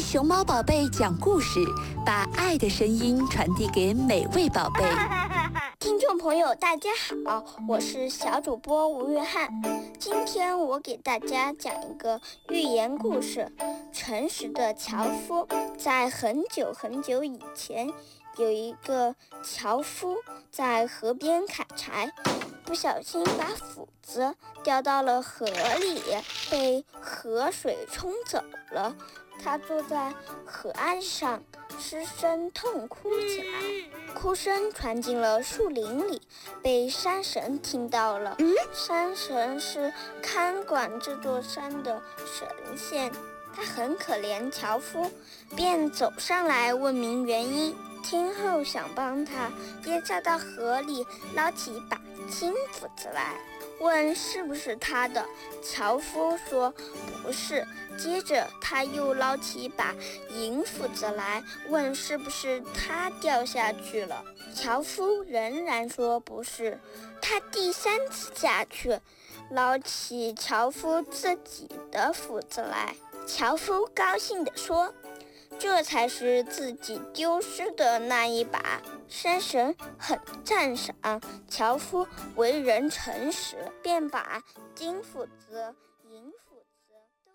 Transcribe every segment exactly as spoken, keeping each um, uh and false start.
熊猫宝贝讲故事，把爱的声音传递给每位宝贝。 听众朋友大家好，我是小主播吴约翰。今天我给大家讲一个寓言故事。诚实的樵夫。在很久很久以前，有一个樵夫在河边砍柴，不小心把斧子掉到了河里，被河水冲走了。他坐在河岸上，失声痛哭起来，哭声传进了树林里，被山神听到了。山神是看管这座山的神仙，他很可怜樵夫，便走上来问明原因。听后想帮他，便下到河里捞起一把金斧子来，问是不是他的。樵夫说不是。接着他又捞起一把银斧子来，问是不是他掉下去了。樵夫仍然说不是。他第三次下去，捞起樵夫自己的斧子来。樵夫高兴地说，这才是自己丢失的那一把。山神很赞赏樵夫为人诚实，便把金斧子、银斧子都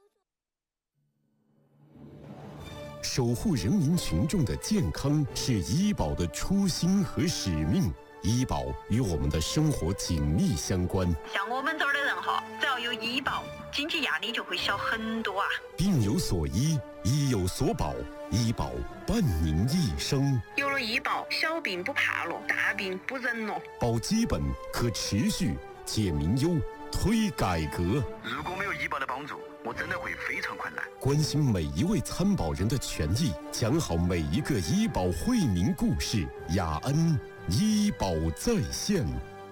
守护人民群众的健康是医保的初心和使命。医保与我们的生活紧密相关。 像我们这儿的人哈，只要有医保，经济压力就会小很多啊。 病有所医，医有所保，医保伴您一生。 有了医保，小病不怕了，大病不忍了。 保基本，可持续，解民忧，推改革。 如果没有医保的帮助，我真的会非常困难。 关心每一位参保人的权益，讲好每一个医保惠民故事。雅恩医保在线。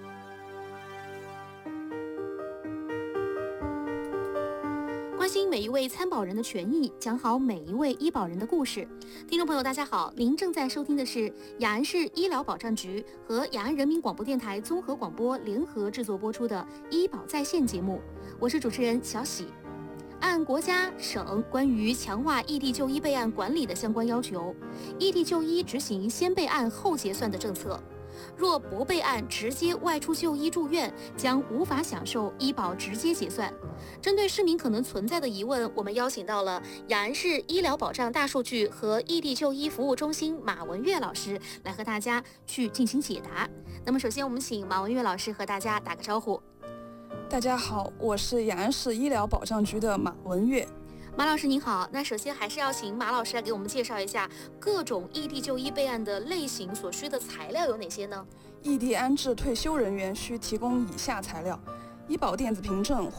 关心每一位参保人的权益，讲好每一位医保人的故事。听众朋友大家好，您正在收听的是雅安市医疗保障局和雅安人民广播电台综合广播联合制作播出的医保在线节目，我是主持人小喜。按国家、省关于强化异地就医备案管理的相关要求，异地就医执行先备案后结算的政策。若不备案直接外出就医住院，将无法享受医保直接结算。针对市民可能存在的疑问，我们邀请到了雅安市医疗保障大数据和异地就医服务中心马文月老师来和大家去进行解答。那么首先我们请马文月老师和大家打个招呼。 大家好，我是雅安市医疗保障局的马文月。 马老师您好，那首先还是要请马老师来给我们介绍一下各种异地就医备案的类型所需的材料有哪些呢？ 异地安置退休人员需提供以下材料：医保电子凭证